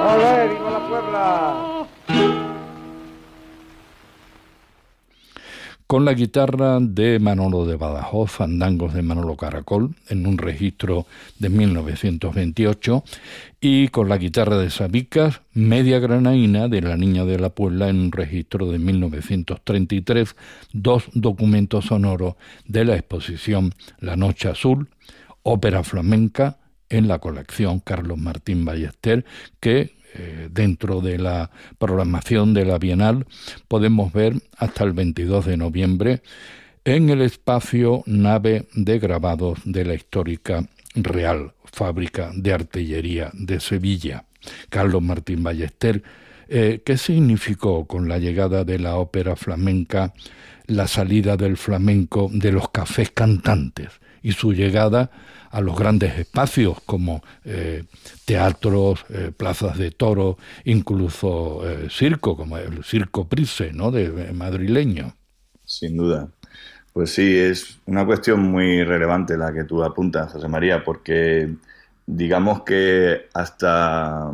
¡Olé, viva la Puebla! Con la guitarra de Manolo de Badajoz, Fandangos de Manolo Caracol, en un registro de 1928, y con la guitarra de Sabicas, Media Granaína de La Niña de la Puebla, en un registro de 1933, dos documentos sonoros de la exposición La Noche Azul, ópera flamenca, en la colección Carlos Martín Ballester, que dentro de la programación de la Bienal podemos ver hasta el 22 de noviembre en el espacio Nave de Grabados de la histórica Real Fábrica de Artillería de Sevilla. Carlos Martín Ballester, ¿qué significó con la llegada de la ópera flamenca la salida del flamenco de los cafés cantantes y su llegada a los grandes espacios como teatros, plazas de toros, incluso circo, como el Circo Price, ¿no?, de madrileño? Sin duda. Pues sí, es una cuestión muy relevante la que tú apuntas, José María, porque digamos que hasta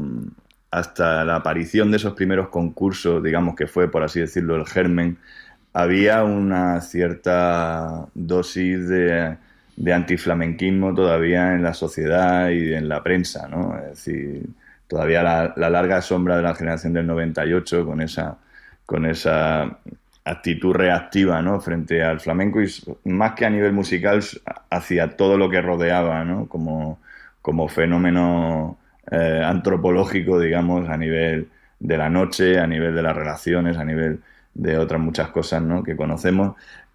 la aparición de esos primeros concursos, digamos que fue, por así decirlo, el germen, había una cierta dosis de antiflamenquismo todavía en la sociedad y en la prensa, ¿no? Es decir, todavía la larga sombra de la generación del 98 con esa actitud reactiva, ¿no?, frente al flamenco, y más que a nivel musical, hacia todo lo que rodeaba, ¿no?, como fenómeno antropológico, digamos, a nivel de la noche, a nivel de las relaciones, a nivel de otras muchas cosas, ¿no?, que conocemos.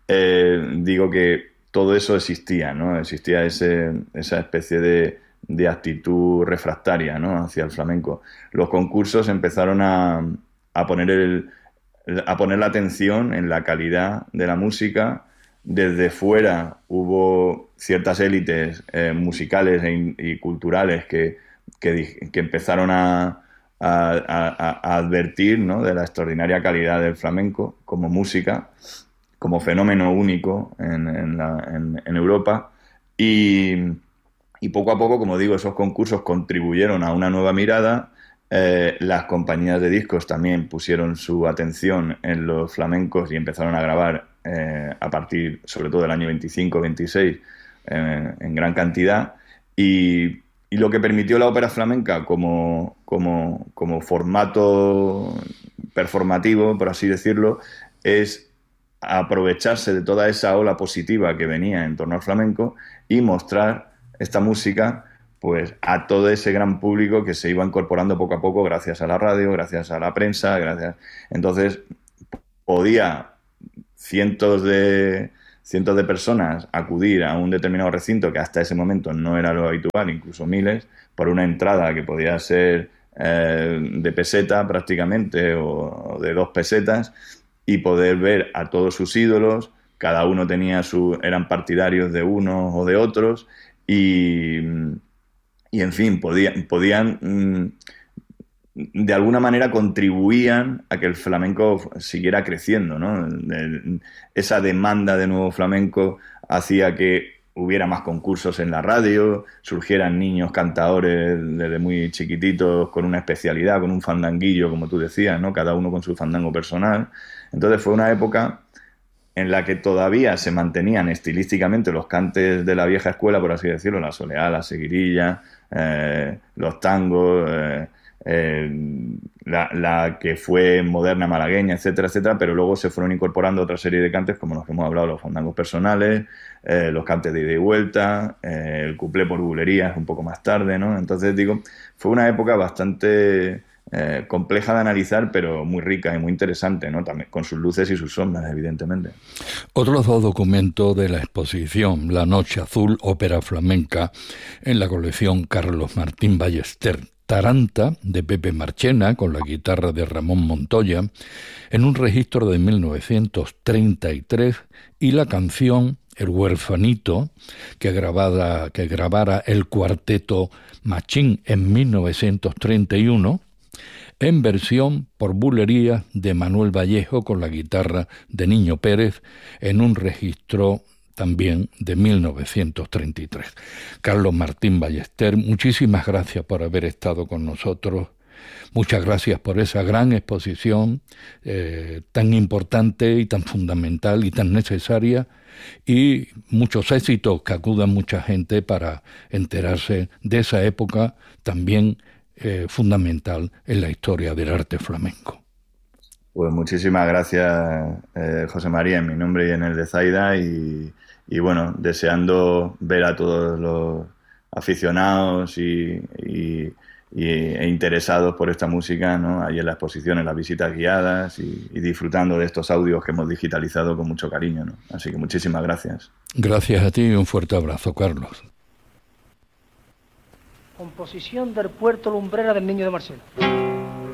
Digo que todo eso existía, ¿no? Existía esa especie de actitud refractaria, ¿no?, hacia el flamenco. Los concursos empezaron a poner la atención en la calidad de la música. Desde fuera hubo ciertas élites musicales y culturales que empezaron a advertir, ¿no?, de la extraordinaria calidad del flamenco como música, como fenómeno único en Europa, y poco a poco, como digo, esos concursos contribuyeron a una nueva mirada. Las compañías de discos también pusieron su atención en los flamencos y empezaron a grabar a partir, sobre todo, del año 25-26, en gran cantidad, y lo que permitió la ópera flamenca como formato performativo, por así decirlo, es aprovecharse de toda esa ola positiva que venía en torno al flamenco y mostrar esta música, pues, a todo ese gran público que se iba incorporando poco a poco gracias a la radio, gracias a la prensa, Entonces podía cientos de personas acudir a un determinado recinto que hasta ese momento no era lo habitual, incluso miles, por una entrada que podía ser de peseta prácticamente, o de 2 pesetas, y poder ver a todos sus ídolos. Cada uno eran partidarios de unos o de otros, y en fin, podían de alguna manera contribuían a que el flamenco siguiera creciendo, ¿no? Esa demanda de nuevo flamenco hacía que hubiera más concursos en la radio, surgieran niños cantadores desde muy chiquititos con una especialidad, con un fandanguillo, como tú decías, ¿no?, cada uno con su fandango personal. Entonces fue una época en la que todavía se mantenían estilísticamente los cantes de la vieja escuela, por así decirlo, la soleá, la seguirilla, los tangos, la que fue moderna malagueña, etcétera, etcétera, pero luego se fueron incorporando otra serie de cantes, como los que hemos hablado, los fandangos personales, los cantes de ida y vuelta, el cuplé por bulerías un poco más tarde, ¿no? Entonces, digo, fue una época bastante compleja de analizar, pero muy rica y muy interesante, ¿no?, también con sus luces y sus sombras, evidentemente. Otros dos documentos de la exposición La Noche Azul, ópera flamenca, en la colección Carlos Martín Ballester. Taranta, de Pepe Marchena, con la guitarra de Ramón Montoya, en un registro de 1933, y la canción El Huerfanito, que grabara el cuarteto Machín en 1931, en versión por bulería de Manuel Vallejo, con la guitarra de Niño Pérez, en un registro también de 1933. Carlos Martín Ballester, muchísimas gracias por haber estado con nosotros Muchas gracias por esa gran exposición tan importante y tan fundamental y tan necesaria, y muchos éxitos, que acuda mucha gente para enterarse de esa época también fundamental en la historia del arte flamenco. Pues muchísimas gracias, José María, en mi nombre y en el de Zaida, y bueno, deseando ver a todos los aficionados e interesados por esta música, ¿no?, ahí en la exposición, en las visitas guiadas, y disfrutando de estos audios que hemos digitalizado con mucho cariño, ¿no? Así que muchísimas gracias. Gracias a ti y un fuerte abrazo, Carlos. Composición del Puerto Lumbrera del Niño de Marcelo.